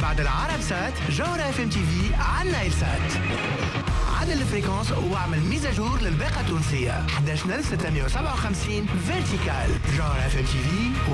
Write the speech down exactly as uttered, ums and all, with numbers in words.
بعد العرب سات جوهرة اف ام تي في على النايل سات. عدل الفريكونس واعمل ميزاجور للباقة التونسية احد عشر ستمية وسبعة وخمسين فيرتيكال. جوهرة اف ام تي في